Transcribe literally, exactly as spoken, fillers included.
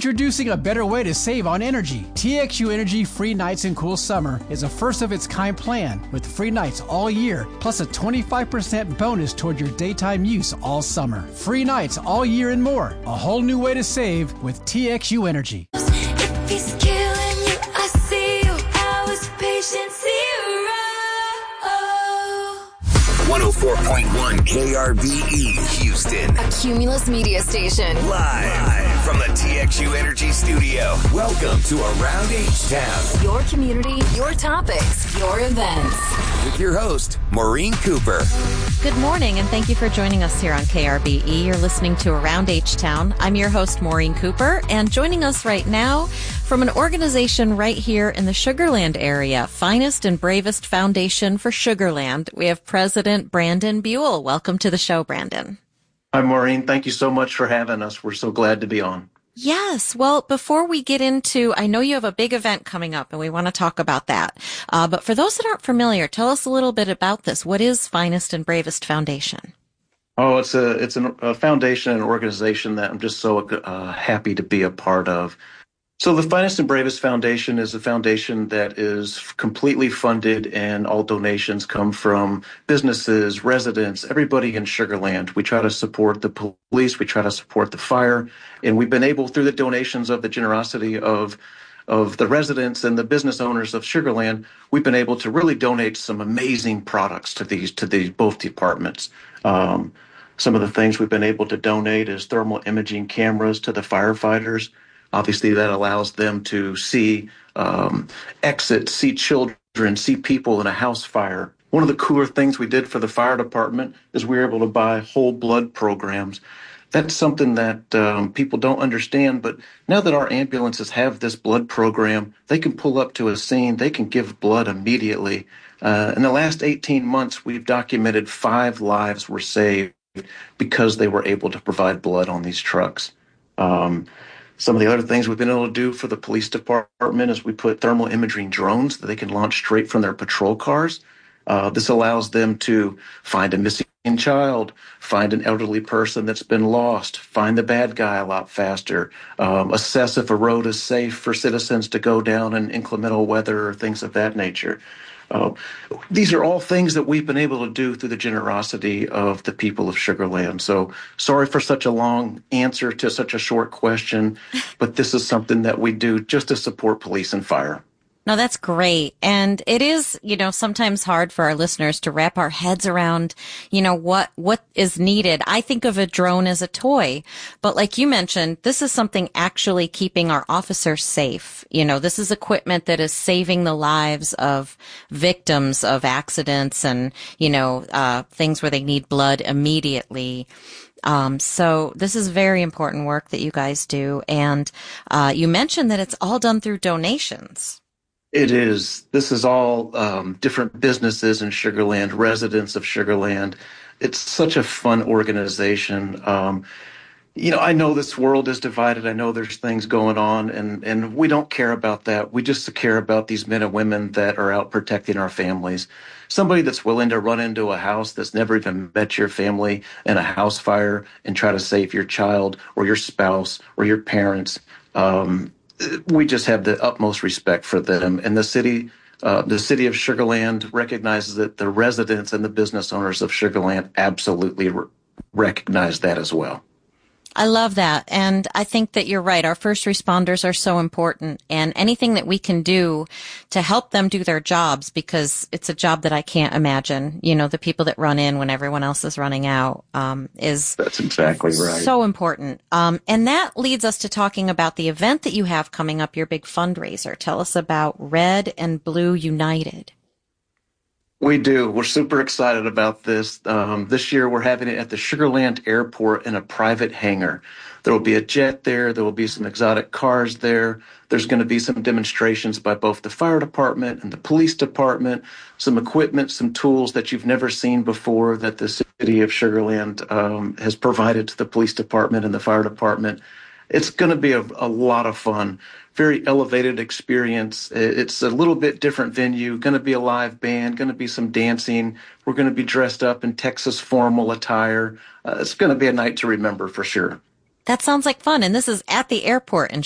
Introducing a better way to save on energy. T X U Energy Free Nights and Cool Summer is a first-of-its-kind plan with free nights all year, plus a twenty-five percent bonus toward your daytime use all summer. Free nights all year and more. A whole new way to save with T X U Energy. If he's killing you, I see you. How is patience zero? one oh four point one K R B E, Houston. A Cumulus media station. Live from the T X U Energy Studio. Welcome to Around H-Town. Your community, your topics, your events. With your host, Maureen Cooper. Good morning, and thank you for joining us here on K R B E. You're listening to Around H-Town. I'm your host, Maureen Cooper, and joining us right now from an organization right here in the Sugar Land area, Finest and Bravest Foundation for Sugar Land, we have President Brandon Buell. Welcome to the show, Brandon. Hi, Maureen. Thank you so much for having us. We're so glad to be on. Yes. Well, before we get into, I know you have a big event coming up and we want to talk about that. Uh, but for those that aren't familiar, tell us a little bit about this. What is Finest and Bravest Foundation? Oh, it's a it's an, a foundation and organization that I'm just so uh, happy to be a part of. So the Finest and Bravest Foundation is a foundation that is completely funded, and all donations come from businesses, residents, everybody in Sugar Land. We try to support the police, we try to support the fire, and we've been able, through the donations of the generosity of of the residents and the business owners of Sugar Land, we've been able to really donate some amazing products to these to these both departments. Um, some of the things we've been able to donate is thermal imaging cameras to the firefighters. Obviously, that allows them to see um, exits, see children, see people in a house fire. One of the cooler things we did for the fire department is we were able to buy whole blood programs. That's something that um, people don't understand, but now that our ambulances have this blood program, they can pull up to a scene, they can give blood immediately. Uh, in the last eighteen months, we've documented five lives were saved because they were able to provide blood on these trucks. Um, Some of the other things we've been able to do for the police department is we put thermal imaging drones that they can launch straight from their patrol cars. Uh, this allows them to find a missing child, find an elderly person that's been lost, find the bad guy a lot faster, um, assess if a road is safe for citizens to go down in inclement weather or things of that nature. Uh, these are all things that we've been able to do through the generosity of the people of Sugar Land. So sorry for such a long answer to such a short question, but this is something that we do just to support police and fire. No, that's great. And it is, you know, sometimes hard for our listeners to wrap our heads around, you know, what, what is needed. I think of a drone as a toy, but like you mentioned, this is something actually keeping our officers safe. You know, this is equipment that is saving the lives of victims of accidents and, you know, uh, things where they need blood immediately. Um, so this is very important work that you guys do. And, uh, you mentioned that it's all done through donations. It is. This is all um, different businesses in Sugar Land, residents of Sugar Land. It's such a fun organization. Um, you know, I know this world is divided. I know there's things going on, and, and we don't care about that. We just care about these men and women that are out protecting our families. Somebody that's willing to run into a house that's never even met your family in a house fire and try to save your child or your spouse or your parents. Um, We just have the utmost respect for them. And the city, uh, the city of Sugar Land recognizes that the residents and the business owners of Sugar Land absolutely re- recognize that as well. I love that. And I think that you're right. Our first responders are so important, and anything that we can do to help them do their jobs, because it's a job that I can't imagine, you know, the people that run in when everyone else is running out, um, is That's exactly right. So important. Um, and that leads us to talking about the event that you have coming up, your big fundraiser. Tell us about Red and Blue United. We do. We're super excited about this. Um, this year, we're having it at the Sugar Land Airport in a private hangar. There will be a jet there. There will be some exotic cars there. There's going to be some demonstrations by both the fire department and the police department, some equipment, some tools that you've never seen before that the city of Sugar Land um, has provided to the police department and the fire department. It's going to be a, a lot of fun. Very elevated experience. It's a little bit different venue, going to be a live band, going to be some dancing. We're going to be dressed up in Texas formal attire. Uh, it's going to be a night to remember for sure. That sounds like fun. And this is at the airport in